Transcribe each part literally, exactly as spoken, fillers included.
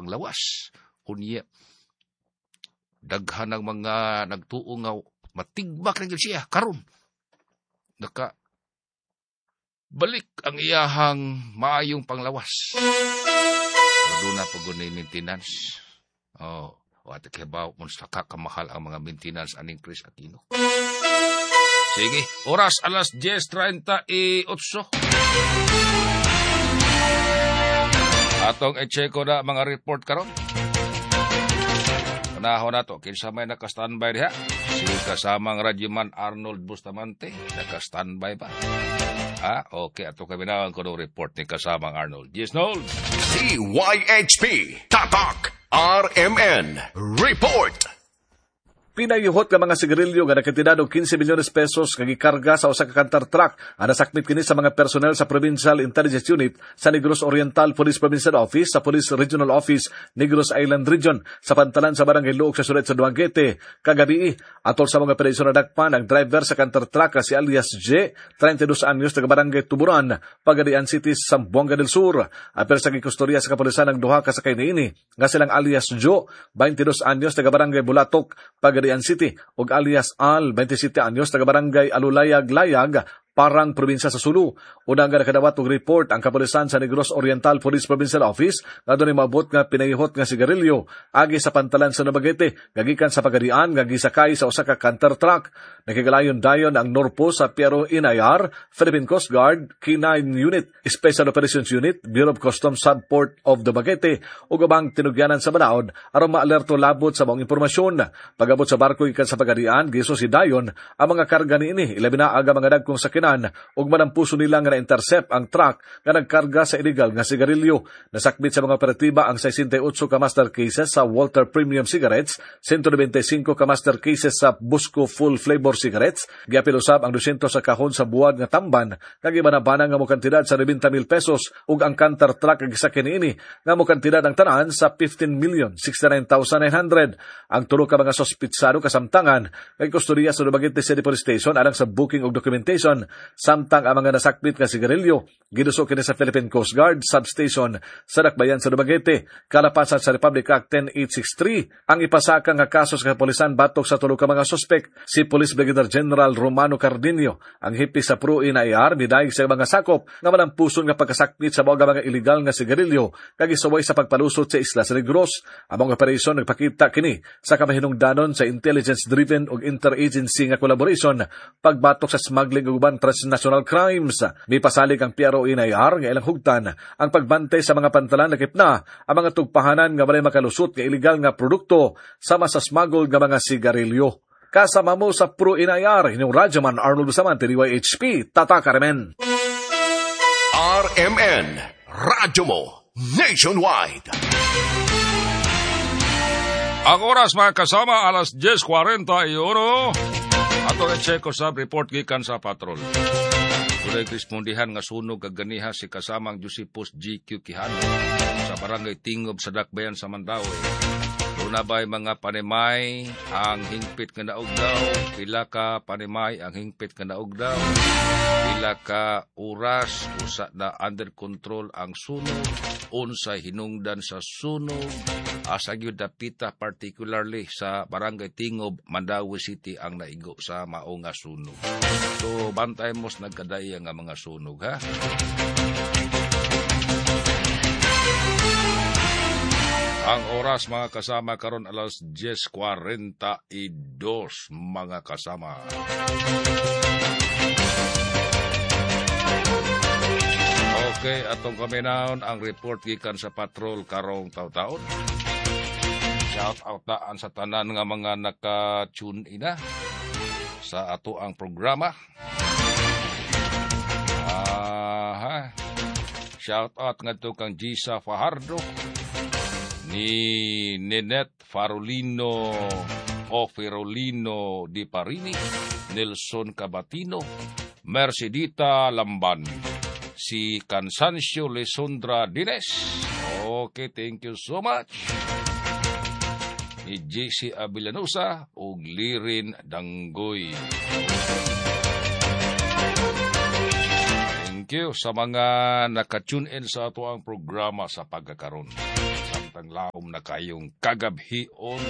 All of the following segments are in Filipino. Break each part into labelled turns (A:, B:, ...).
A: panglawas. Unya, daghan ng mga nagtuo nga matigbak na gyud siya karon. Naka balik ang iyahang maayong panglawas. Doon na pag ni maintenance. Oh, what kabaw mo sa kakamahal ang mga maintenance aning Chris Aquino. Sige, oras alas diyes treinta y ocho. Atong i-check ko na mga report karon. Panahon na to, kinsa may naka-standby diha. Si kasamang Radyoman Arnold Bustamante, naka-standby pa. Ah, okay, ato kami na ko ng report ni kasamang Arnold. Yes, Noel.
B: D Y H P, Tatak, R M N, Report.
C: Pinayuhot nga mga sigarilyo nga nakatindad og quince milyones pesos nga gikarga sa usa ka canter truck ang nasakmit kini sa mga personnel sa Provincial Intelligence Unit sa Negros Oriental Police Provincial Office sa Police Regional Office Negros Island Region sa pantalan sa Barangay Luok sa Surat sa Duanguete kagabi. Atol sa mga operasyon na dakpan ang driver sa canter truck si alias J, thirty-two anyos, taga Barangay Tuburan, Pagadian City, Zamboanga del Sur. Apel sa gikustorya sa kapulisan ng duha ka sakay niini nga silang alias Jo, twenty-two anyos, taga Barangay Bulatok, Pagadian City, ug alias Al, twenty-seven anyos, taga Barangay Alulayag-Layag, Parang, Probinsya sa Sulu. Unang nga nakadawat og report ang kapulisan sa Negros Oriental Police Provincial Office nga doon maabot nga pinayihot nga sigarilyo agi sa pantalan sa Nabagete gagikan sa Pagadian nga gisakay sa usa ka canter truck. Nakigalayon dayon ang Norpo sa Piero Inayar, Philippine Coast Guard, K nine Unit, Special Operations Unit, Bureau of Customs Subport of Dumaguete ug ubang tinugyanan sa banaod aron maalerto labot sa mga impormasyon. Pagabot sa barko ikan sa Pagadian, giso si dayon ang mga karga niini ilabi na aga mga dagkong sakyanan ug manampuso nila nga na-intercept ang truck nga nagkarga sa illegal nga sigarilyo. Nasakmit sa mga operatiba ang sixty-eight ka master cases sa Walter Premium Cigarettes, one ninety-five ka master cases sa Busco Full Flavor Cigarettes, giapil usab ang two hundred sa kahon sa buwad nga tamban nga gibanabana nga mo kantidad sa ninety mil pesos ug ang canter truck nga gisakyan niini nga mo kantidad ang tanan sa fifteen million sixty-nine thousand nine hundred. Ang tulo ka mga sospitsado kasamtangan nga kustorya sa Dumaguete City Police Station alang sa booking ug documentation. Samtang ang mga nasakbit nga sigarilyo giduso kini sa Philippine Coast Guard Substation sa Dakbayan sa Dumaguete. Kalapasan sa Republic Act ten eight sixty-three ang ipasaka nga kaso sa kapulisan batok sa tulo ka mga suspek. Si Police Brigadier General Romano Cardinio ang hipi sa Pro Inayar midayeg sa mga sakop nga manampuson nga pagkasakbit sa mga mga illegal nga sigarilyo kag isaway sa pagpalusot sa isla sa Negros. Ang mga operasyon nagpakita kini sa kamahinungdanon sa intelligence-driven ug interagency nga collaboration pagbatok sa smuggling ug uban transnational crimes. May pasalig ang Piero Inayar nga ilang hugtan ang pagbantay sa mga pantalan lakip na ang mga tugpahanan nga walay makalusot nga illegal nga produkto sama sa smuggle nga mga sigarilyo. Kasama mo sa Pro Inayar, inyong Radyoman Arnold Bustamante, D Y H P, Tatak R M N.
B: R M N, radyo mo, nationwide.
A: Ang oras mga kasama, alas diyes cuarenta y uno. Ato i-check ko sa report gikan sa patrol. Tulay krismundihan nga sunog kaganiha si kasamang Josepus G. Q. Quijano sa barangay Tingob sa Dakbayan sa Mandaue. Doon ba'y mga panimay ang hingpit nga naog daw? Pila ka panimay ang hingpit nga naog daw? Pila ka oras usa na under control ang sunog? Unsay hinungdan sa sunog? Asa gyud dapita particularly sa barangay Tingob, Mandaue City ang naigo sa mao nga sunog. So bantay mos nagkadaya nga mga sunog ha. Ang oras mga kasama karon alas diyes cuarenta y dos mga kasama. Okay, atong kami naon ang report gikan sa patrol karong taw-taon. Shout out taan sa tanan nga mga naka-tune ina sa ato ang programa. Aha. Shout out nga to kang Gisa Fajardo, ni Nenet Farolino o Ferolino Di Parini, Nelson Cabatino, Mercedita Lamban, si Cansancio Lesondra Dines. Okay, thank you so much. Ni J C Abilanusa o Lirin Danggoy. Thank you sa mga naka-tune in sa ato ang programa sa pagkakaroon. samtang laom na kayong kagabhion.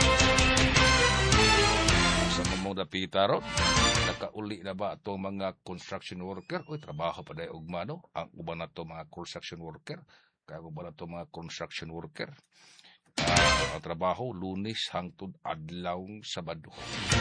A: Sa mamong dapita ron, nakauli na ba itong mga construction worker? Uy, trabaho pa dahil ugmano. Ang uban na ito mga construction worker. Kaya uban na ito mga construction worker. Uh, ang trabaho, Lunes hangtod adlawng Sabado.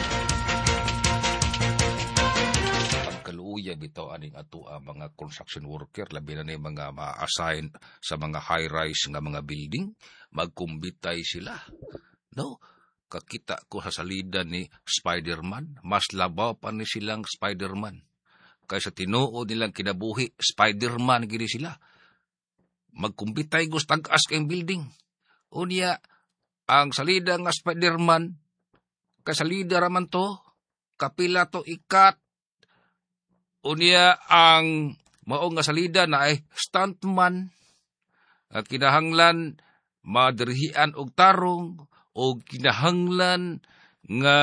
A: Pagkaluuya bitaw aning ato ang mga construction worker, labi na ni mga ma-assign sa mga high-rise nga mga building, magkumbitay sila. No? Kakita ko sa salida ni Spider-Man, mas labaw pa ni silang Spider-Man. Kaysa tinuod nilang kinabuhi, Spider-Man gini sila. Magkumbitay gusto tag-as kayong building. Unya, ang salida nga Spider-Man, kasalida raman to, kapila to ikat. Unya, ang maong nga salida na ay stuntman, uh, kinahanglan madirhian og tarong, o kinahanglan nga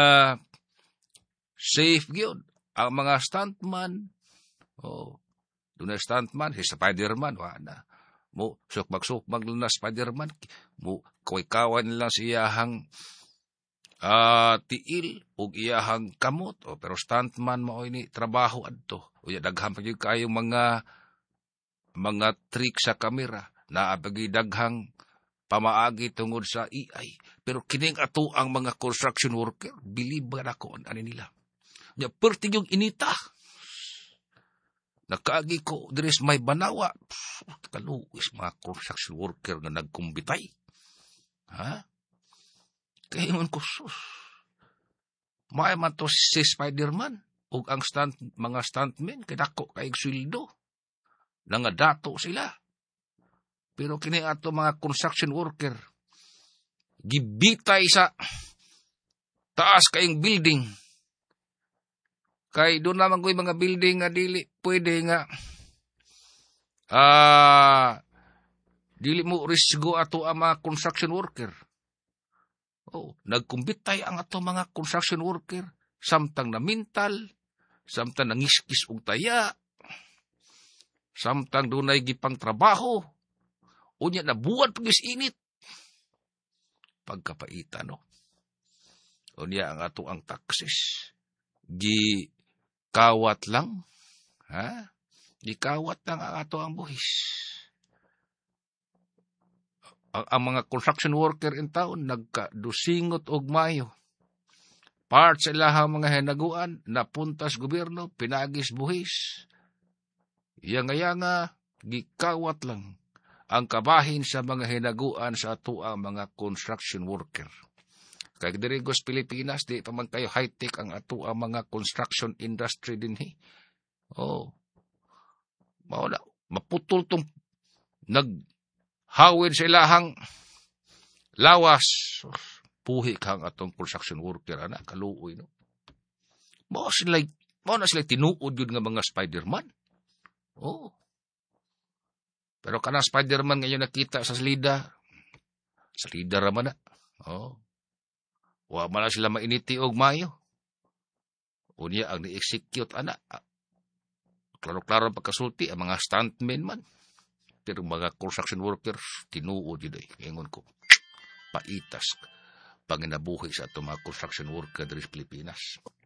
A: safe gyud ang mga stuntman. Oh, doon na stuntman, si Spider-Man, wala. Mo, sukmag-sukmag lang na Spider-Man, mo, kaway-kawan lang siyahang uh, tiil, o iyahang kamot, o, pero stuntman mo ini trabaho adto. O ya, daghang pa yung kayong mga, mga trick sa kamera, na abagi daghang pamaagi tungod sa A I. Pero kining ato ang mga construction worker, believe ba na ko, ano nila? Ya, perti yung inita. Nakaagi ko, there's may banawa. Kaluis, mga construction worker na nagkumbitay. Ha? Kaya man ko, sus. May man to si Spider-Man. O ang stunt, mga stuntmen, kinako kaig sweldo. Nangadato sila. Pero kini ato mga construction worker, gibitay sa taas kayong building. Kay doon naman ko yung mga building nga dili, pwede nga, ah, uh, dili mo risgo ato ang mga construction worker. Oh, nagkumbitay ang ato mga construction worker, samtang na mental, samtang nangiskis og taya, samtang doon ay gipang trabaho, unya na buwan pagis init. Pagkapaita, no? Unya ang ato ang taxes. Gi kawat lang, ha? Gikawat lang ang ato ang buhis. Ang, ang mga construction worker in town, nagkadusingot og mayo. Part sa ilahang mga hinaguan, napuntas gobyerno, pinagis buhis. Yanga-yanga, gikawat lang ang kabahin sa mga hinaguan sa ato ang mga construction worker. Kaya dirigos Pilipinas, di pa man kayo high-tech ang ato ang mga construction industry din. He. Oh. Mauna, maputol tong naghawid sa ilahang lawas. Puhi kang atong construction worker, anak, kaluoy, no? Mao sila, mao na sila tinuod yun nga mga Spider-Man. Oh. Pero kana Spider-Man ngayon nakita sa salida, salida raman na. Oh. Wa man na sila mainiti og mayo. Unya ang ni-execute ana. Klaro-klaro pagkasulti ang mga stuntmen man. Pero mga construction workers tinuod yun ay. Ingon ko, paitas panginabuhi sa itong mga construction worker diri sa Pilipinas.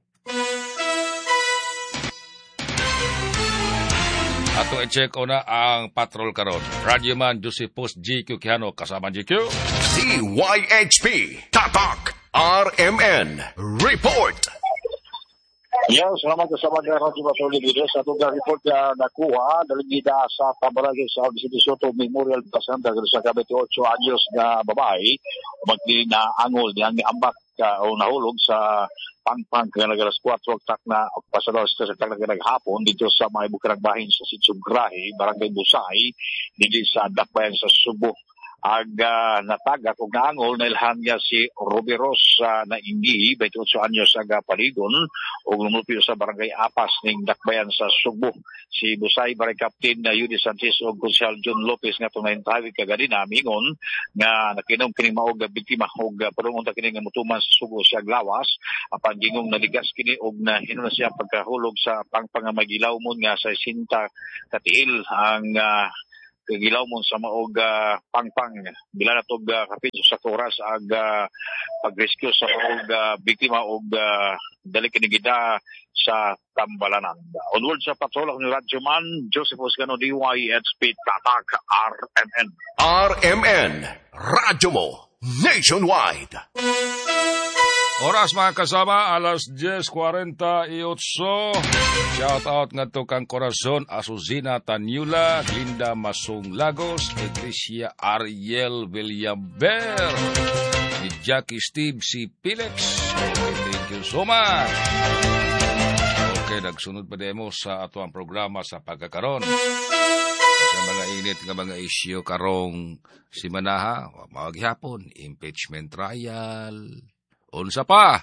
A: Atong i-check o na ang patrol karon. Radyoman Josephus G Q Quijano kasama G Q.
B: D Y H P Tatak R M N Report.
D: Yan, salamat sa mga radyo patrol video sa itong report na nakuha daligida sa pabarangay sa Vicente Soto Memorial Pasanda sa twenty-eight anyos na babae magdinaangol niyang ambak uh, o nahulog sa pangpang kaya nagalas four tak na pasadaw sa tak na naghapon dito sa may bukarang bahin sa Sitsug Grahe, Barangay Busay, dito sa Dakbayan sa Subo. Aga natagak o naangol na ilhan niya si Roberos uh, na Ingi, twenty-eight anyos aga paligon o lumulupyo sa Barangay Apas ning Dakbayan sa Subo. Si Busay Barangay Captain na uh, Yudi Sanchez o Gonzalo John Lopez nga tunay-tawid kagadi na mingon nga nakinom kining maog biktima og uh, parang unta kining mutuman sa Subo siya lawas apan gingong naligas kini og na hinuna siya pagkahulog sa pangpangamagilaw mo nga sa sinta katiil ang uh, kagilaw mo sa maog uh, pangpang bila na tog uh, kapit sa oras ag uh, pag-rescue sa maog uh, biktima og uh, dali kinigida sa Tambalanan. Onward sa patrol ni Radyo Man, Joseph Osgano, D Y H P, Tatak, R M N.
B: R M N, radyo mo, nationwide.
A: Oras mga kasama, alas diyes kuwarenta y otso. Shout out nga to kang Corazon Azucena Tanyula, Linda Masong Lagos, Patricia Ariel Villaber, ni Jackie Steve C. Pilex. Okay, thank you so much. Okay, nagsunod pa demo sa ato ang programa sa pagkakaroon. Sa mga init nga mga isyo karong si Manaha, maghihapon, impeachment trial, unsa pa?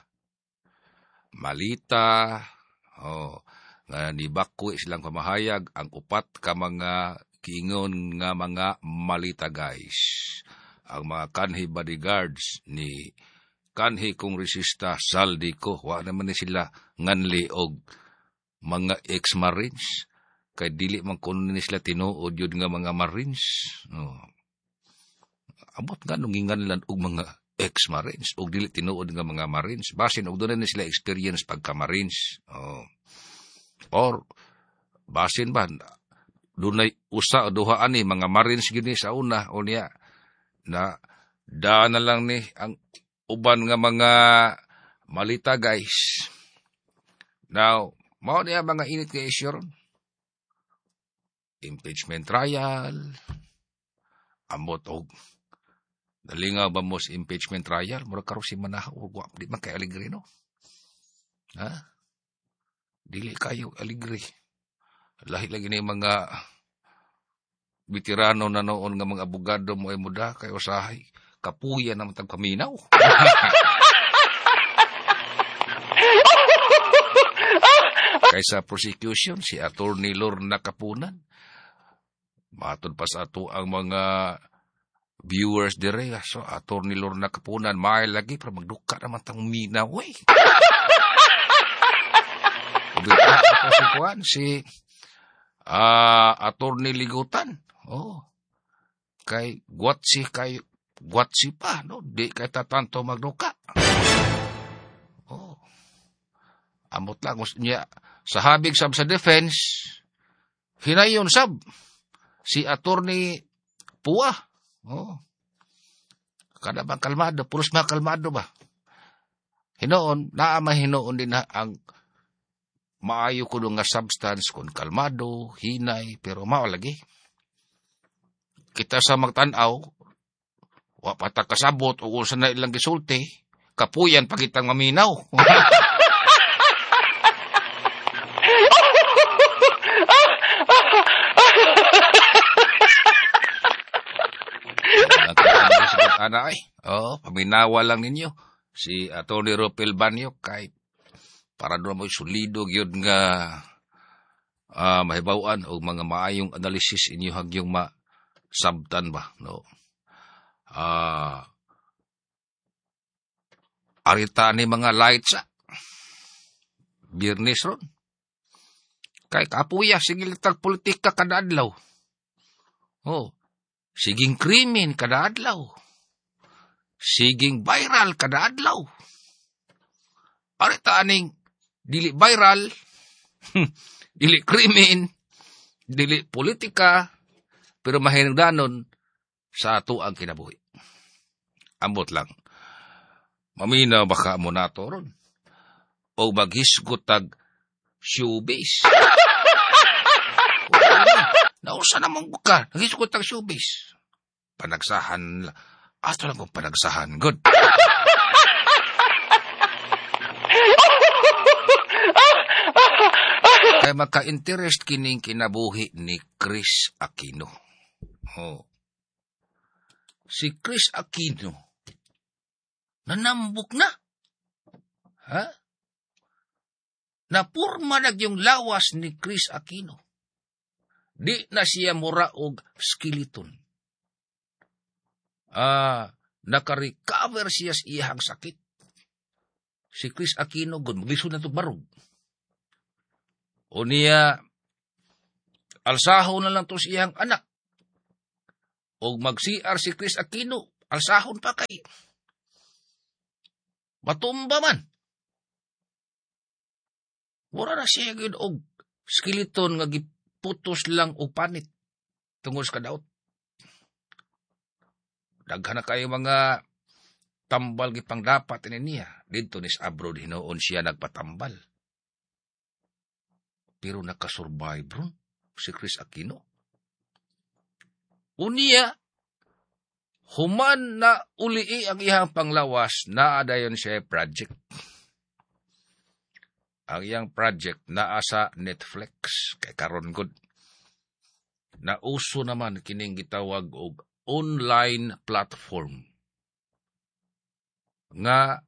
A: Malita, oh, nga nibako silang pamahayag ang upat ka mga kiingon nga mga malita guys. Ang mga kanhi bodyguards ni kanhi kongresista Saldico, wa naman ni sila nganli og mga ex-marines. Kay dili man kuno ni sila tinuod yun nga mga marines. Oh. Abot nga nung nginganlan og mga ex-marines o dili tinuod nga mga marines basin og doon na sila experience pagka marines oh. Or basin ba dunay usa o duha ani mga marines gini sa una o niya na daan na lang ni ang uban nga mga malita guys. Now mao niya mga init nga issue ron, impeachment trial, amot og nalingaw ba mo sa impeachment trial? Mura karo si Manaha, urwa, di man kay Aligre, no? Ha? Dili kayo, Aligre. Lahi lagi na yung mga veterano na noon nga mga abogado mo ay muda, kayo usahay, kapuya na matang paminaw. Kaysa prosecution, si Attorney Lorna Kapunan, matod pa sa ato ang mga viewers dire, so Attorney Lorna Kapunan, mahal lagi para magduka naman tang minaw, eh. Duka ako si Juan, si uh, Attorney Ligutan, oh, kay gwatsi, kay gwatsi pa, no, di kay tatanto magduka. Oh, amot lang, niya, sa habig sab sa defense, hinayon sab, si Attorney Pua, oh. Kada bang kalmado, puros mga kalmado ba? Hinoon, naama hinoon din na ang maayo ko nga substance kung kalmado, hinay, pero mao lagi. Kita sa magtanaw, wa pata kasabot o kung saan na ilang gisulti, kapuyan pagitang maminaw. Ana ay, oh, paminawa lang ninyo si Atty. Ropel Banyo kay para doon mo solido gyud nga uh, mahibaw-an og mga maayong analysis inyo hagyong masabtan ba, no? Ah, uh, arita ni mga lights ah. Biyernes ron. Kay kapuya sige litag politika kada adlaw. Oh, siging krimen kada adlaw. Siging viral kada adlaw. Arita aning dili viral, dili krimen, dili politika, pero mahinagdanon sa ato ang kinabuhi. Ambot lang. Maminaw baka mo nato ron. O maghisgot tag showbiz. Nausa namang buka, naghisgot tag showbiz. Panagsahan lang. Ato lang kong panagsahan. Good. Kaya maka-interest kining kinabuhi ni Chris Aquino. Oh. Si Chris Aquino, nanambok na. Ha? Napurma na yung lawas ni Chris Aquino. Di na siya mura og skeleton. Ah, naka-recover siya sa iyang sakit. Si Chris Aquino, good, maglisod na ito barog. O niya, alsaho na lang to sa iyang anak. O mag-C R si Chris Aquino, alsahon pa kay. Matumba man. Wala na siya yun og skeleton nga giputos lang o panit tungod sa kadaot. Daghan na kayo mga tambal gipang dapat ini niya. Dito nis abroad hinoon siya nagpatambal. Pero nakasurvive ron si Chris Aquino. Unya, human na uli ang iyang panglawas na adayon siya project. Ang iyang project naa sa Netflix kay karon gud. Nauso naman kining gitawag og online platform nga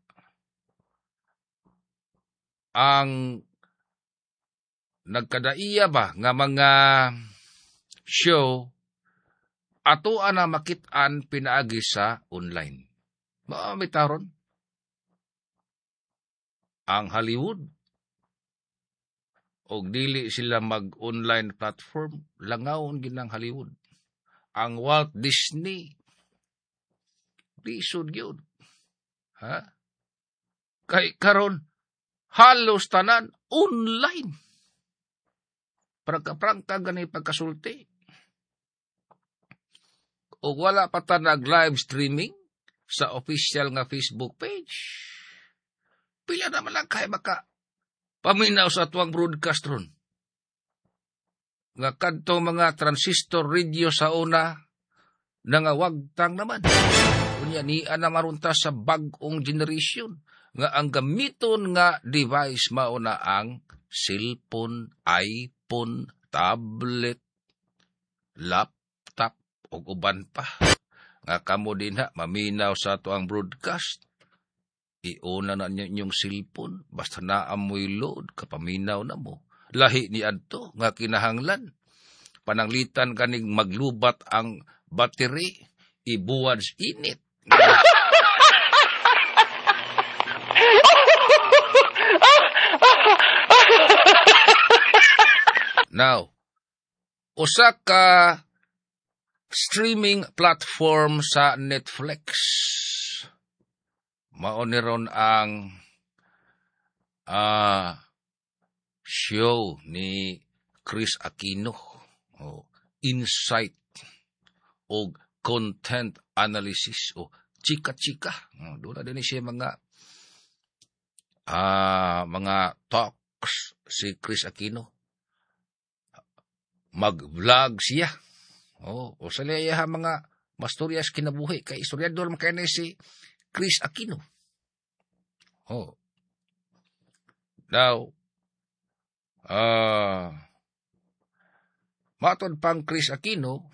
A: ang nagkadaiya ba nga mga show ato ana makit-an pinaagi sa online. Maamitaron ang Hollywood og dili sila mag-online platform, langawon ginang Hollywood. Ang Walt Disney, lisod yun. Ha? Kay karon halos tanan online. Prangka-prangka ganay pagkasulti. O wala pa ta nag-live streaming sa official nga Facebook page. Pila naman lang kay maka paminaw sa tuwang broadcast ron. Nga kadto mga transistor radio sa una nangawagtang naman. Kunya niya na marunta sa bagong generation nga ang gamiton nga device mauna ang cellphone, iPhone, tablet, laptop o uban pa. Nga kamo din ha maminaw sa tuwang broadcast. Iuna na ninyong cellphone, basta naamoy load, kapaminaw na mo. Lahi ni adto, nga kinahanglan. Pananglitan kaning maglubat ang battery, ibuwad init. Now, usa ka streaming platform sa Netflix. Maoniron ang uh, show ni Chris Aquino, o insight o content analysis o chika-chika. Oh, doon na din siya mga uh, mga talks si Chris Aquino. Mag-vlog siya. Oh, o sa liya mga masturyas kinabuhi kay istoryador man kay si Chris Aquino. Oh. Now, uh, matod pang Chris Aquino,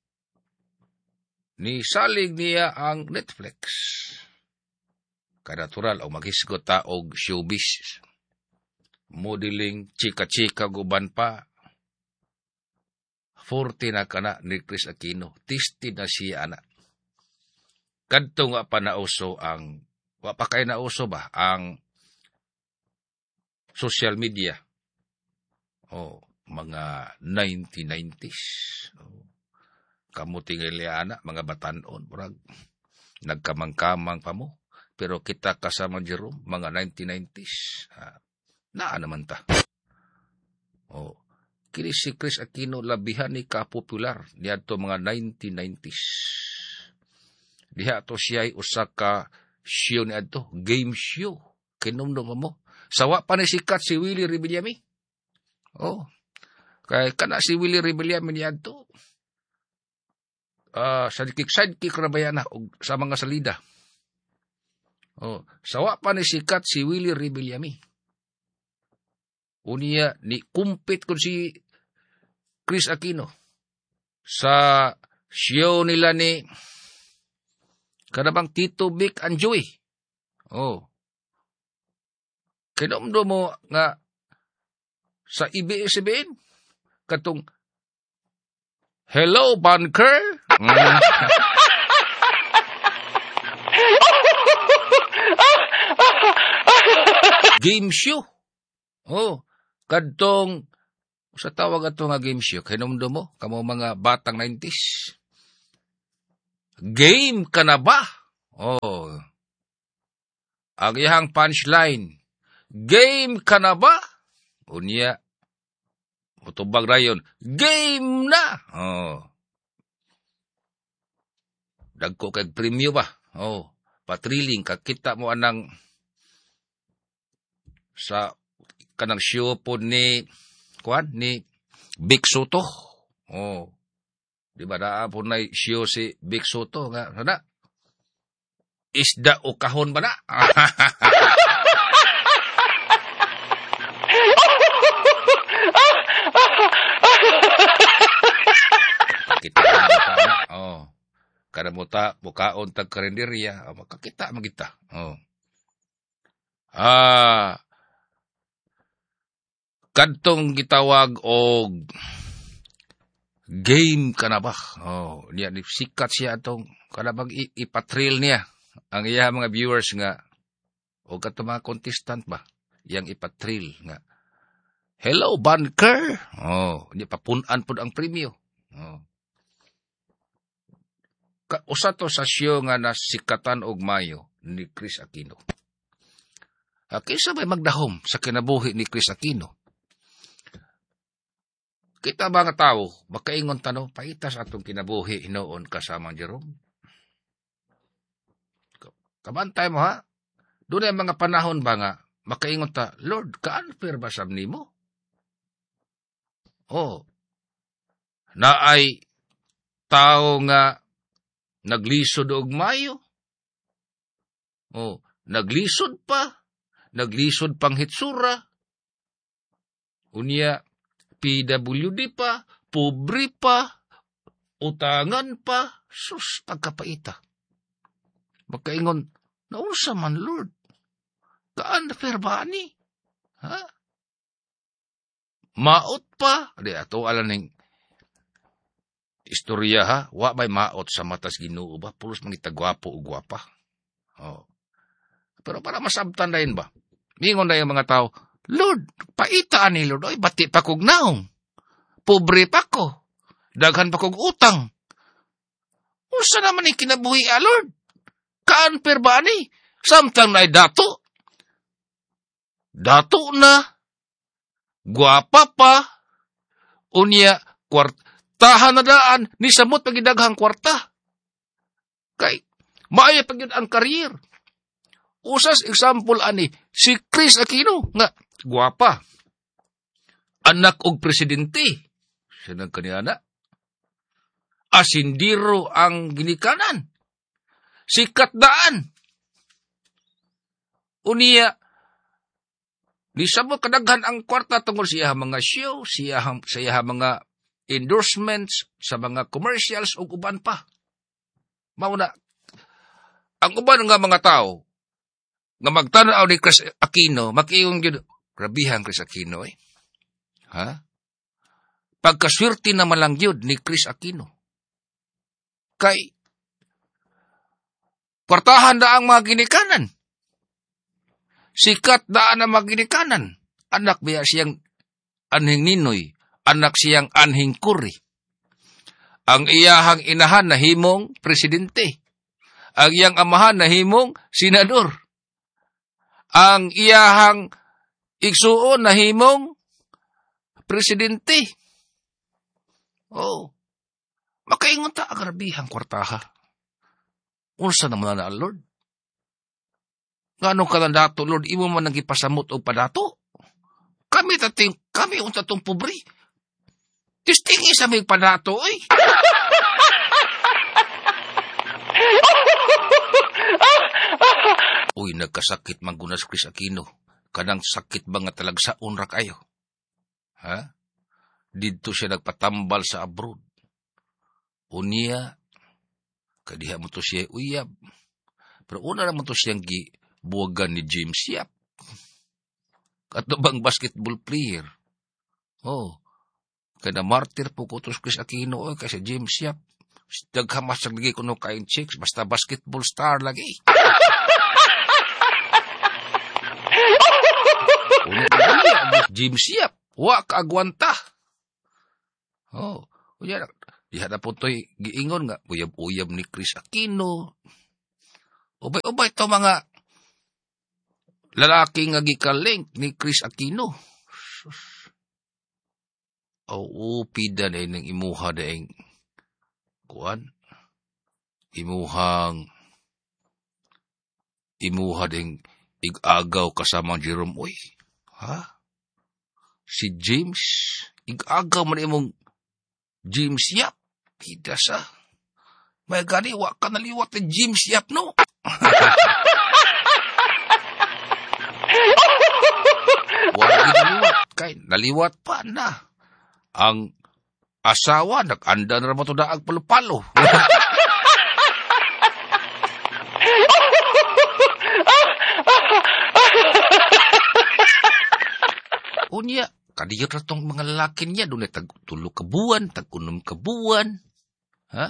A: ni salig niya ang Netflix. Kanatural o maghisgot ta og showbiz. Modeling, chika-chika guban pa. forty na kana ni Chris Aquino. Tisted na siya ana. Kadto nga pa nauso ang, wa pa kay nauso ba, ang social media. O, mga nineteen nineties. O, kamuting iliana, mga batanon, murag, nagkamang-kamang pa mo. Pero kita kasama Jerome, mga nineteen nineties. Ha, naa naman ta. O, kini si Chris Aquino labihan ni ka-popular niadto mga nineteen nineties. Diha to siya ay usa ka show ni adto, game show. Kinumdum mo. Sawa pa ni sikat si Willie Rebillami. Oh. Kay kana si Willie Rebillami ni adto. Ah, uh, sidekick-sidekick ra bayana og sa mga salida. Oh, sawa pa ni sikat si Willie Rebillami. Unya ni kumpit kun si Chris Aquino sa show nila ni kanabang Tito Vic and Joey. Oh. Kinomdo mo nga sa A B S C B N katong Hello Bunker. Mm. Game show. Oh, kadtong sa tawag ato nga game show. Kinomdo mo kamo mga batang nineties. game ka na ba? Oh. Ang iyang punchline, game ka na ba? Unya, mutubag rayon, game na! Oh. Dagko kag premyo ba? Oh. Patriling, kakita mo anang sa kanang show po ni, kuan, ni Big Soto. Oh. Di ba na po na show si Big Soto nga, sana? Isda o kahon ba na? Kita na, oh. Kada muta, bukaon tag karinderya, oh, makakita magita. Oh. Ah, kadtong gitawag og game ka na ba? Oh, niya sikat siya atong kada bang ipatrail niya ang iya mga viewers nga o kato mga contestant ba yang ipatrail nga. Hello banker. Oh, niya papunan pud ang premyo. Oh. Ka usa to sa show nga nasikatan og mayo ni Chris Aquino. Ah, kaysa may magdahom sa kinabuhi ni Chris Aquino. Kita ba nga tao, makaingon tano, paitas atong kinabuhi hinoon kasamang Jerome. Kabantay mo ha? Doon ay mga panahon ba nga, makaingon ta, Lord, ka-unfair ba sab nimo? Oh, na ay tao nga naglisod og mayo. Oh, naglisod pa, naglisod pang hitsura. Unya, P W D pa, pobre pa, utangan pa, sus, pagkapaita. Makaingon, naunsa man, Lord? Ka-unfair ba ni? Ha? Maot pa? Di, ato alam ng istorya ha, wa may maot sa matas Ginoo ba? Pulos mangita gwapo o gwapa. Oh. Pero para masabtan na yun ba? Mingon na yung mga tao, Lord, paita ni Lord, oy, bati pa kog naong. Pobre pa ko. Daghan pa kog utang. Unsa naman yung kinabuhi, ah, Lord? Ka-unfair ba ni? Samtang na dato. Dato na. Gwapa pa. Unya, kwartahan na daan, ni samot pagidaghang kwarta. Kay, maaya pagyud ang karir. Usas example ani, si Chris Aquino, nga, gwapa. Anak og presidente. Siya nang kaniyana. Asindiro ang ginikanan. Sikat daan. Unia, di sabot kadaghan ang kwarta tungkol siya mga show, siya, siya mga endorsements sa mga commercials o uban pa. Mauna, ang uban nga mga tao, nga magtanaw ni Chris Aquino, makiyung yun, grabihan Chris Aquino eh. Ha? Pagkaswerte na malang yun ni Chris Aquino. Kay, kwartahan na ang mga ginikanan. Sikat daan ang mga ginikanan. Anak biya siyang anhing ninoy. Anak siyang anhing kuri. Ang iyahang inahan na himong presidente. Ang iyang amahan na himong senador. Ang iyahang igsuon na himong presidente. Oh. Makaingon ta agrabihang kwartaha. Unsa naman na, Lord? Ngano ka lang dato, Lord, imo man nagipasamot o padato? Kami tating, kami unta tong pobre. Tistingi sa may padato, eh. Uy, nagkasakit manggunas Chris Aquino. Kanang sakit ba nga talag sa unra kayo? Ha? Dito siya nagpatambal sa abroad. Unya, kadiha mo to siya uyab. Pero una naman to siyang gibuwagan ni James Yap. Katubang basketball player. Oh, kada martir po ko to Chris Aquino o kasi James Yap. Daghamas lagi kuno kain chicks, basta basketball star lagi. James Yap, wa kaagwanta. Oh, unya Diha na po to'y giingon nga, uyab-uyab ni Chris Aquino. Ubay-ubay to mga lalaki nga gikalink ni Chris Aquino. O pida na ng imuha daing kuan. Imuhang imuha daing igagaw kasama Jerome. Uy, ha? Si James, igagaw man imong James Yap. Pida sa. May gani, wa ka naliwat ni James Yap, no? Wala naliwat. Kay, naliwat pa na. Ang asawa, nag-anda na naman ito na ang palo-palo. Unya, kadiyot na itong mga lalaki niya, doon ay tag-tulo ka buwan, tag-unom ka buwan. Ha?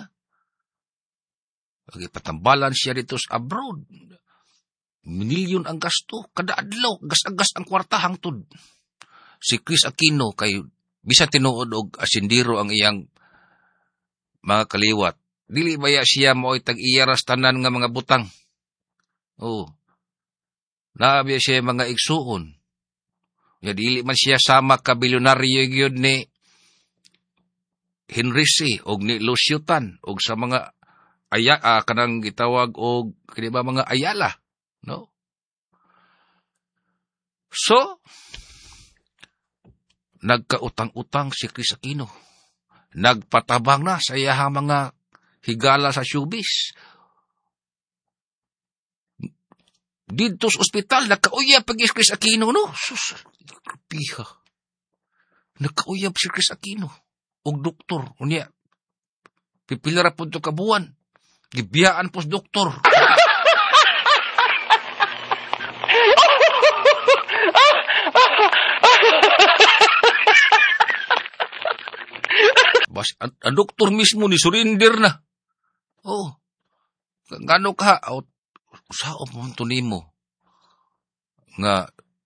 A: Lagi patambalan siya dito sa abroad. Milyon ang gasto, kada adlaw, gas-agas ang kwarta hangtod. Si Chris Aquino, kay bisa tinuod og asindiro ang iyang mga kaliwat. Dili baya siya mo ay tag-iyaras tanan nga mga butang. Oh. Naabiya siya mga igsuon. Ya dili man siya sama ka bilyonaryo gyud ni Henry C. og ni Lucio Tan og sa mga aya ah, kanang gitawag og kini ba mga Ayala, no? So nagkautang-utang si Chris Aquino. Nagpatabang na sa iyahang mga higala sa showbiz. Dito sa ospital, nagkauyab pag Chris Aquino, no? Sus, piha. Nagkauyab si Chris Aquino. Og doktor, unya, pipilara po ito kabuan. Gibiyaan po sa doktor. Bas, ang, ang doktor mismo ni surrender na. Oh, gano ka, out, sao mo nimo nga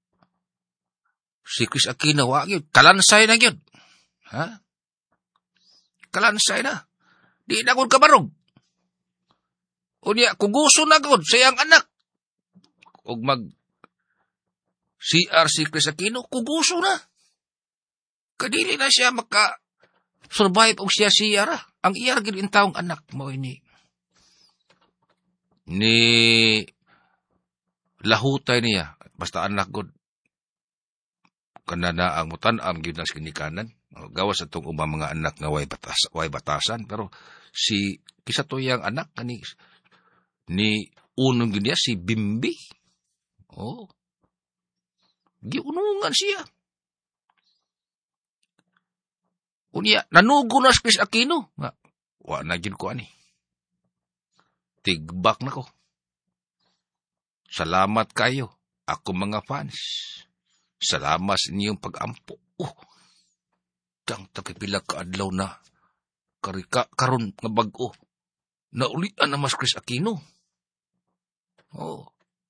A: si Chris Aquino wa gyud kalansay na gyud, ha? Kalansay na. Di na gud kabarog. Unya kuguso na gud sa iyang anak. Og mag C R si Chris Aquino kuguso na. Kadili na siya maka survive og siya C R. Ang iyar gid in taong anak mo ini. Ni lahutay niya basta anak gud kanana ang mutan-am gyud nas kinikanan gawas atong ubang mga anak nga way batas way batasan pero si kisa to yang anak kani ni unong gyud niya si Bimbi. Oh, giunungan siya. Unya nanugo na si Chris Aquino nga wa na gyud ko ani. Tigbak na ko. Salamat kayo, ako mga fans. Salamat sa inyong pag-ampo. Oh, kang takipila ka adlaw na karika karon nga bag-o. Naulian na mas Chris Aquino. Oh.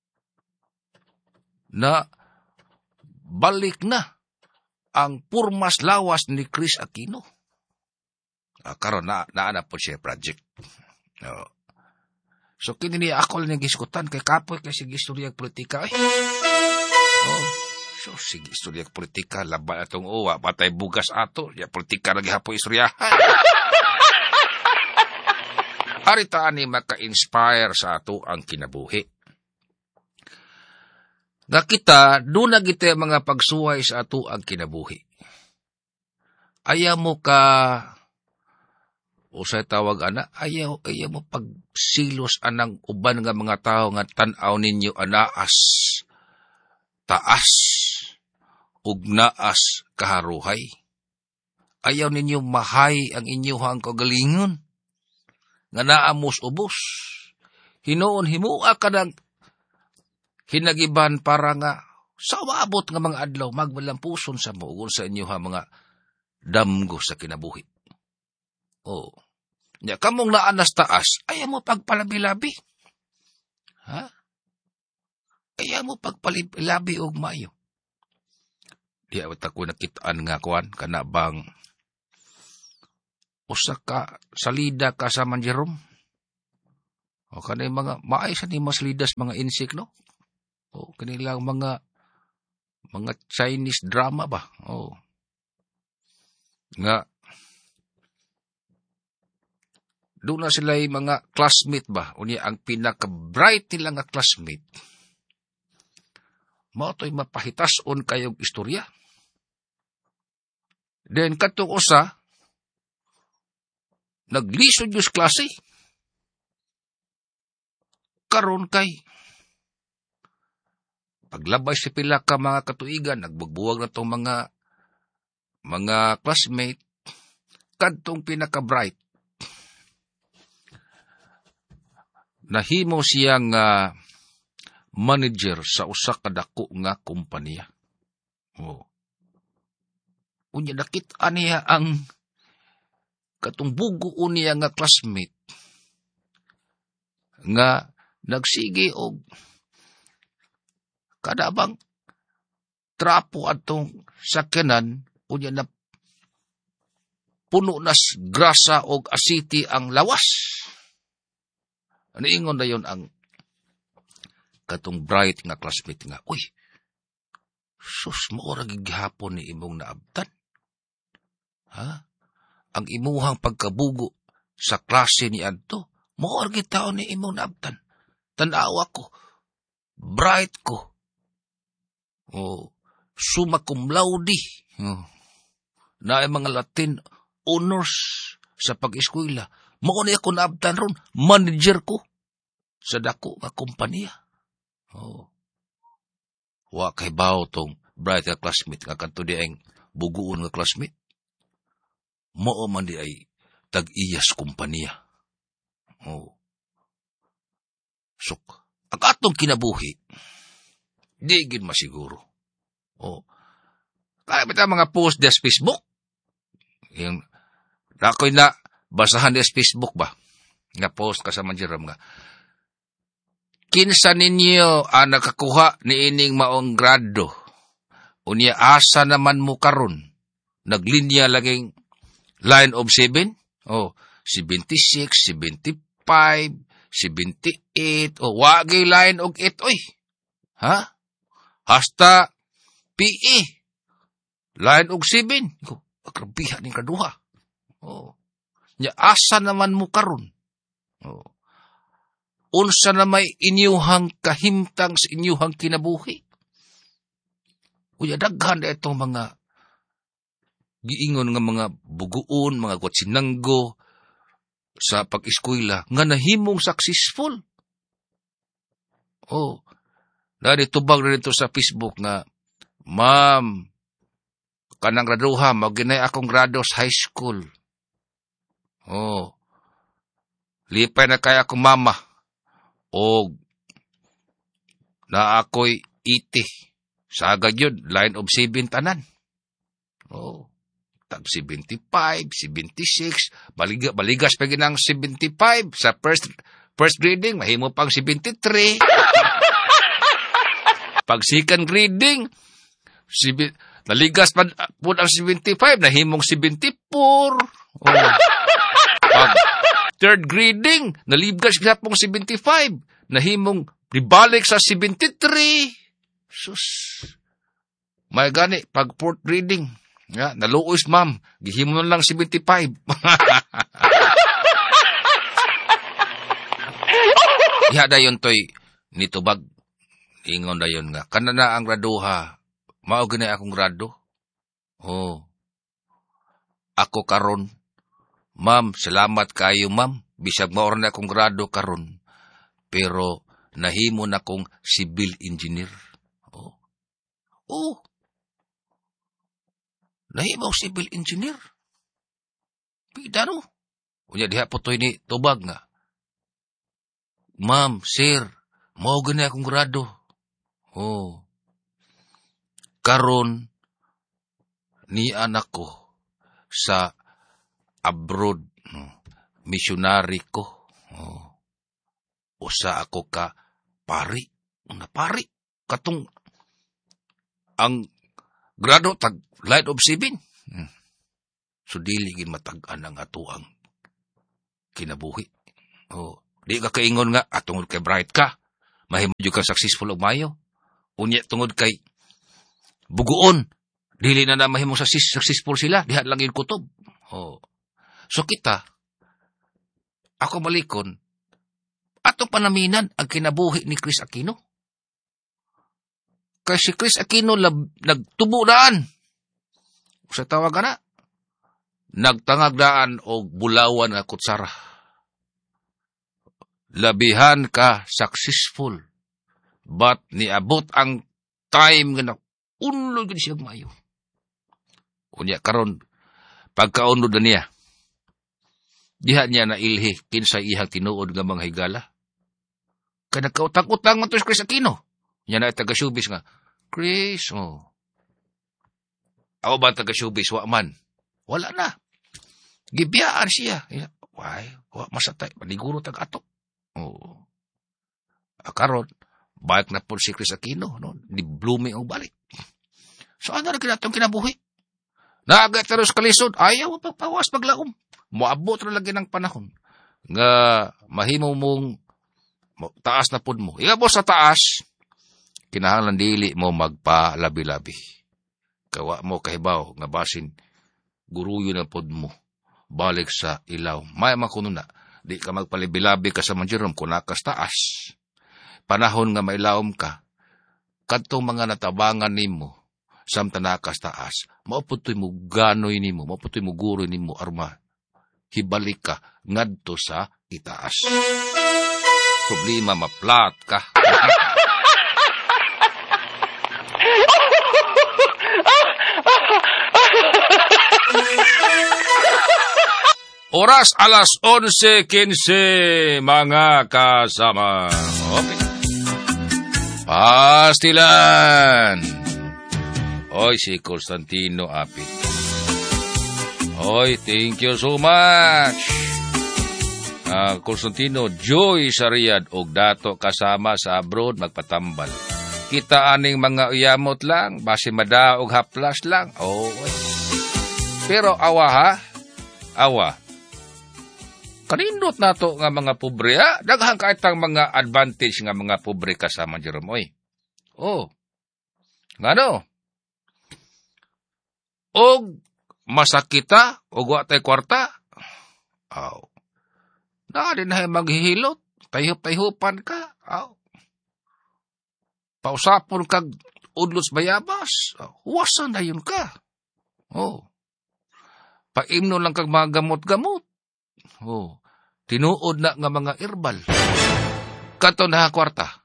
A: Na balik na ang purmas lawas ni Chris Aquino. Ah, karon na naana po siya project. No. So, kini niya ako lang giskutan kay kapoy kay sige istorya politika. Eh. Oh, so sige istorya politika laban atong uwa patay bugas ato ya politika lagi hapo istoryahan. Arita ani maka-inspire sa ato ang kinabuhi. Nga kita duna gite mga pagsuway sa ato ang kinabuhi. Ayaw mo ka usay tawag ana, ayaw, ayaw mo pagsilos anang uban nga mga tao nga tan-aw ninyo anaas, taas, ug naas kaharuhay. Ayaw ninyo mahay ang inyong kagalingon, nga naamos ubos. Hinoon himua ka ng hinagiban para nga sa maabot nga mga adlaw, magmalampuson sa mo, sa inyo ha mga damgo sa kinabuhi. Oh. Ya, kamong naanas taas, ayaw mo pagpalabi-labi. Ha? Ayaw mo pagpalabi-labi og mayo. Di awat ako nakitaan nga kuan, kana bang usa ka salida ka sa Jerome. O kanay mga maay sa ni mas lidas mga insik, no? O kanilang mga mga Chinese drama ba? O nga doon na sila yung mga classmate ba? Unya ang pinaka-bright nila nga classmate. Mao to'y mapahitason kayong istorya. Then katong usa, naglisod yung klase. Karon kay paglabay sa pila ka mga katuigan, nagbugbuwag na tong mga mga classmate, kadtong pinaka-bright. Nahimo siyang uh, manager sa usa ka dako nga kompanya. Oh. Unya nakit-an niya ang katong buguon niya nga classmate nga nagsige og kadabang trapo atong sakyanan, unya na puno nas grasa og asiti ang lawas. Ano ingon na yun ang katong bright nga classmate nga, uy, sus, maorag gihapon ni imong naabtan. Ha? Ang imuhang pagkabugo sa klase ni adto, maorag taon ni imong naabtan. Tanawa ko, bright ko, oh, summa cum laude, oh, na ay mga Latin honors sa pag-eskwela. Mao ni ako naabtan ron, manager ko sa dako nga kompanya. Oh. Wa kay bawo tong bright nga classmate nga kanto di ang buguon nga classmate. Mao man di ay tag-iyas kompanya. Oh. So, ang atong kinabuhi, di gid masiguro. Oh. Kaya bita mga post des Facebook. Yung, ako'y na, basahan des Facebook ba? Nga post ka sa Jerome nga. Kinsa ninyo ang nakakuha ni ining maong grado? Unya asa naman mo karon? Naglinya laging line of seven? Oh, seventy-six, seventy-five, seventy-eight. Oh, wagay line of eight, oy. Ha? Hasta P E. Line of seven. Oh, agrabihan ng kaduha. Oh. Nya asa naman mo karon? Oh. Unsa na may inyuhang kahimtang sa inyuhang kinabuhi. Uya daghan na itong mga giingon nga mga buguon, mga kwatsinanggo sa pag-eskwela nga nahimong successful. Oh, dahil tubag na dito sa Facebook nga, ma'am, kanang graduha, maginay akong grado sa high school. Oh, lipay na kaya akong mama. O na ako'y iti. Sagad yun, line of seven tanan. Oh, tag seventy-five, seventy-six, baliga, baligas pa ginang seventy-five. Sa first first grading, mahimo pang seventy-three. Pag second grading, sibi, naligas pa po ang seventy-five, nahimong seventy-four. Oh. Pag third grading, nalibgas siya pong seventy-five. Nahimong ribalik sa seventy-three. Sus. May gani, pag fourth grading, ya, naluoy ma'am, gihimo lang seventy-five. Iha dayon to'y nitubag. Ingon dayon nga. Kanana ang graduha. Mao gani akong grado. Oh. Ako karon. Ma'am, salamat kayo, ma'am. Bisag maoran na akong grado karon. Pero nahimo na akong civil engineer. Oh. Oh. Nahimo akong civil engineer. Pidano. Unya diha po to'y ni tubag nga. Ma'am, sir, mao gani akong grado. Oh. Karon ni anak ko sa abroad, no, missionary ko. Oh. Usa ako ka pari. Una pari. Katong ang grado tag line of seven. Hmm. So, dili gin matag-an ang atuang kinabuhi. Oh, di ka kaingon nga, at tungod kay bright ka, mahimudyo ka successful og mayo. Unya, tungod kay buguon, dili na na mahimong successful sila, diha lang yung kutob. Oh. So, kita, ako malikon, atong panaminan ang kinabuhi ni Chris Aquino. Kaya si Chris Aquino lab, nagtubo daan. Sa tawag na, nagtangag daan o bulawan nga kutsara. Labihan ka successful. But niabot ang time nga naunlod siya mayo. Unya karon pagkaunod na niya, diha niya na ilhi kinsa ihang tinuod nga mga higala. Kaya nagkautang-utang man to si Chris Aquino. Niya na taga-showbiz nga, Chris, oh. Ako ba taga-showbiz? Wa man. Wala na. Gibiyaan siya. Why? Wa masatay. Maniguro tag-ato. Oh. Karon, balik na po si Chris Aquino. No? Di blooming ang balik. So, ano na kinatong kinabuhi? Naagat na rin sa kalisod. Ayaw pagpawas paglaom. Moabot na lagi ng panahon. Nga mahimo mong taas na pud mo. Iga po sa taas, kinahanglan dili mo magpalabi-labi. Kawa mo kahibaw nga basin guruyo na pod mo balik sa ilaw. May makuno na di ka magpalibi-labi ka sa manjirom kung nakas taas. Panahon nga mailawom ka kadtong mga natabangan nimo samtang nakas taas. Mauputoy mo ganoy nimo, mauputoy mo guroy nimo arma hibalik ka ngadto sa itaas. Problema maplat ka. Oras alas onse kinse, mga kasama. Okay. Pastilan. Oy, si Constantino Apit. Oy, thank you so much. Uh, Constantino, Joy sa Riyadh og dato kasama sa abroad magpatambal. Kita aning mga uyamot lang, base madaog haplas lang. Oh, pero awa ha, awa. Kanindot nato nga mga pobre ha, daghang kaitang mga advantage nga mga pobre kasama Jerome. Oy. Oh. Ngano? Og masakita og wa tay kwarta. Aw. Oh. Na din na maghihilot, tayhop-tayhopan ka. Aw. Oh. Pausapon kag udlos bayabas. Huwasan na yun ka. Oh. Paimno lang kag mga gamot-gamot. Oh. Tinuod na nga mga herbal. Kato na kwarta.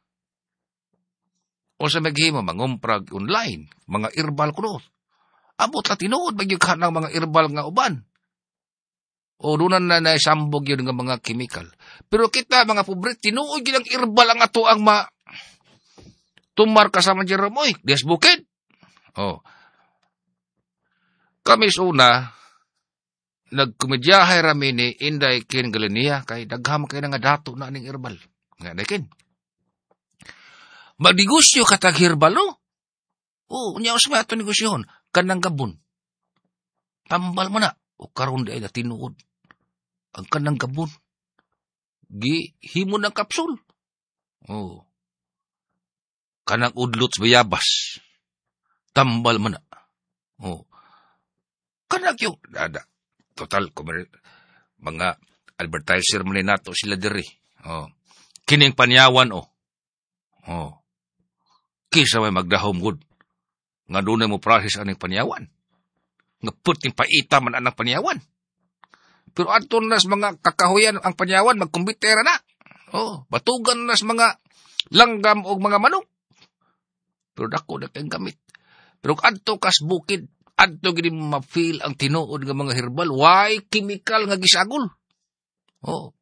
A: O sa maghimo, mangumprag online, mga herbal kuno. Abot la tinuod, magyug ka ng mga herbal nga uban. O dunan na naisambog yun nga mga chemical. Pero kita, mga pobre, tinuod yun ang herbal ang ato ang ma... Tumar kasama Jerome, oy, des bukid. Oh. Kami una, nagkomedyahay rami ni Inday Kin Galenia, kay dagham kay nga dato na ning herbal. Nga na kin. Magdigusyo katag herbal, no? Oh, unya usma ato negosyon, kanang gabon. Tambal mo na, o karon di ay na tinuod. Ang kanang gabon. Gi, himo ng kapsul. Oh. Kanang udlot sa bayabas. Tambal mo na. Oh. Kanang yung, dada. Total, mga advertiser mo nato sila diri. Oh. Kining panyawan, oh. Oh. Kisa may magdahom good. Nga doon mo process aning panyawan. Nga puting paita man anang panyawan. Pero ato nas mga kakahuyan ang panyawan, magkumbitera na. Oh. Batugan nas mga langgam o mga manok. Pero dako na kayong gamit. Pero adto kas bukid, adto gini ma-feel ang tinuod nga mga herbal. Why chemical nga gisagol? Oh.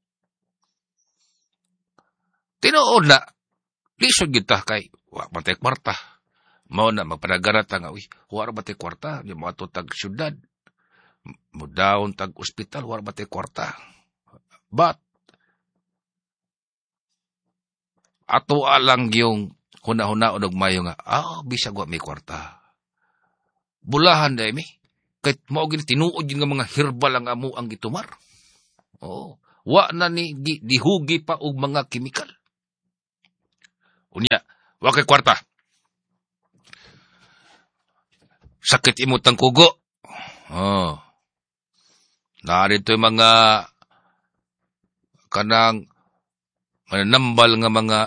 A: Tinuod na. Lisod kita kay, wa matay kwarta. Mao na, magpanagarata nga, uy, wa matay kwarta. Yung mga tag syudad. Mudaon tag ospital, wa matay kwarta. But, ato alang yung huna-huna o nagmayo nga, ah, oh, bisag wa may kwarta. Bulahan na mi. Kahit mao gini tinuod yung nga mga herbal ang amo ang gitumar. Oh, wa na ni di, dihugi pa og mga kemikal. Unya, wa kay kwarta. Sakit imot ang kugo. Oh. Narito yung mga kanang mananambal nga mga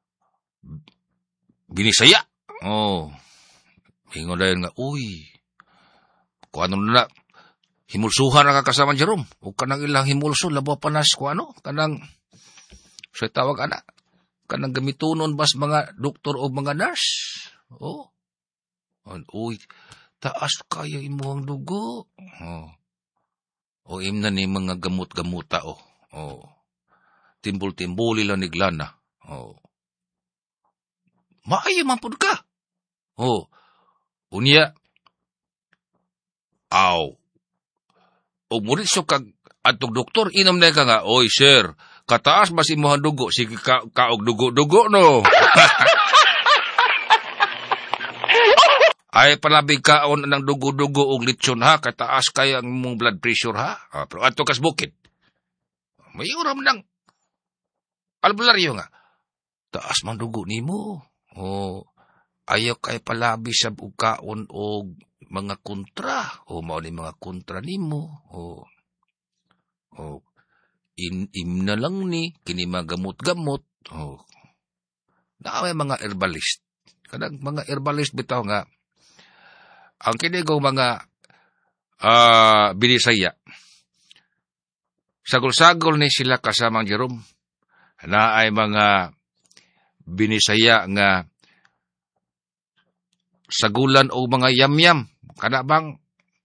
A: binisaya. Oh. Ingon dayon nga, uy, kung ano na, himulsuhan na kakasama Jerome. O kanang ilang himulso, labo panas, kung ano, kanang, sa tawag ana, kanang gamitunon bas mga doktor o mga nurse. Oh. Uy, taas kaya imuhang dugo. Oh. O im na ni mga gamot-gamuta, oh. Oh. Timbul-timbuli lang ni Glana. Oh. Maayo man pud ka. Oh. Unya, aw. O muritso kag atong doktor, inom na ka nga, oy sir, kataas ba si imuhang dugo? Sige ka, kaog dugo-dugo, no? Ay, palabig kaon ng dugo-dugo o litsyon ha, kataas kaya ang mong blood pressure ha. Ah, pero ato kas bukid. May uram ng albularyo nga. Taas man dugo ni mo. Oh, ayaw kay palabi sa ukaon o mga kontra. O mao ni mga kontra ni mo. O, o in, im na lang ni, kini magamot-gamot. O, na may mga herbalist. Kadang mga herbalist bitaw nga, ang kinigaw mga uh, binisaya, sagol-sagol ni sila kasamang Jerome, na ay mga binisaya nga sagulan o mga yam-yam. Kada bang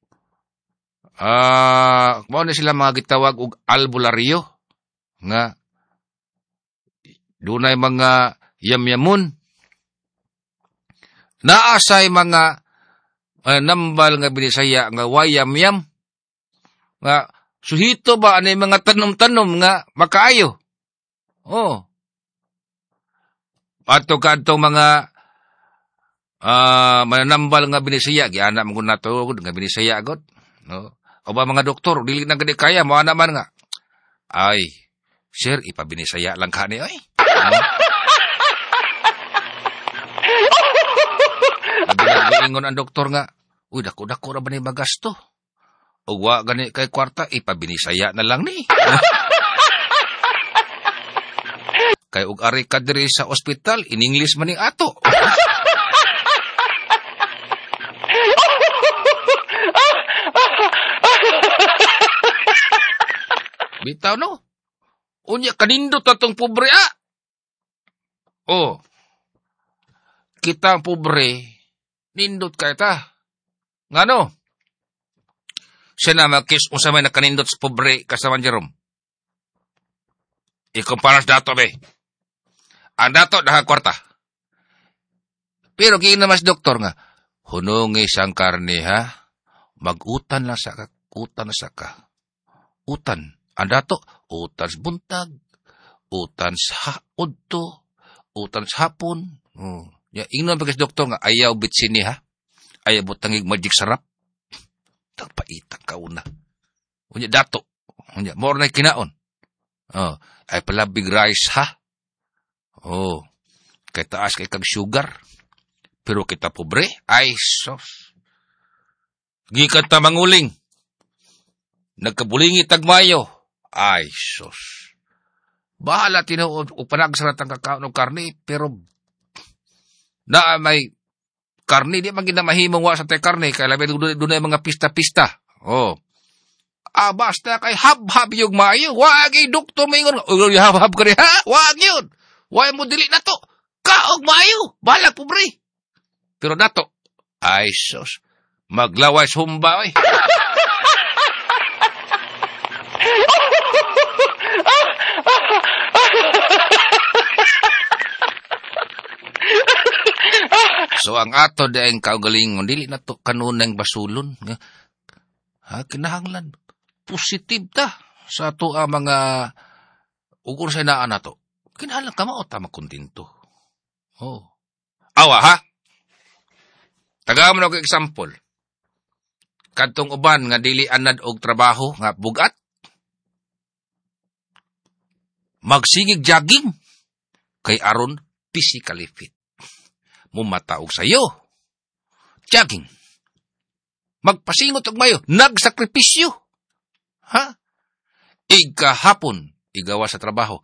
A: uh, mao na sila mga gitawag og albularyo nga dunay mga yam-yamun. Naasay mga uh, nambal nga binisaya nga wayam-yam nga suhito ba anay mga tanom-tanom nga makaayo. Oh. Ato kadto mga Ah, uh, mananambal nga binisaya, giana mo na to, nga binisaya agad. No? O ba mga doktor, dili na gani kaya, mo naman nga. Ay, sir, ipabinisaya lang ka ni, ay. No? Nagbilingon ang doktor nga, uy, dako-dako na ba ni magasto? O wa gani kay kwarta, ipabinisaya na lang ni. Kay ug ari ka diri sa ospital, in English man ni ato. Bitaw no. Unya kanindot atong pobre ah. Oh. Kita ang pobre, nindot kay ta. Ngano? Siya na magkis unsa may nakanindot sa pobre kasama Jerome. Ikumparas dato be. Ang dato daha kwarta. Pero kaya naman doktor nga, hunungi sang karne ha. Mag-utan lang sa ka. Utan na sa ka. Utan. Ang dato, utan sa buntag, utan sa udto, utan sa hapon. Hmm. Ya, ingnon pagkas doktor nga, ayaw bitsini ha. Ayaw butangig magic sarap. Tagpaitang kauna. Unya dato. Unya, more na kinaon. Oh, ay pala big rice ha. Oh, kay taas kay kag sugar. Pero kita pobre, ay sos. Gikan ta manguling. Nagkabulingi tagmayo. Ay, sos. Bahala tinuod o panagsarat ang kakaon ng karne, pero na may karne, di man ginamahimong wa sa tay karne, kaya labi doon ay mga pista-pista. Oh. Ah, basta kay hab-hab yung mayo, wag yung doktor maingon, o hab-hab ka rin, ha? Wag yun. Wag mo dili na to. Kaog mayo, balag pobre. Pero dato, ay, sos, maglaway humba, oy. So ang ato daing kaugalingon dili na to kanunang basulon nga ha kinahanglan positive ta sa ato ang mga ugor sa inaan nato. Kinahanglan ka mao ta makontento. Oh. Awa ha. Tagamo na ko example. Kadtong uban nga dili anad og trabaho nga bugat. Magsigig jogging kay aron physically fit. Mumataog sayo. Jogging. Magpasingot og mayo, nagsakripisyo. Ha? Igahapon, igawa sa trabaho,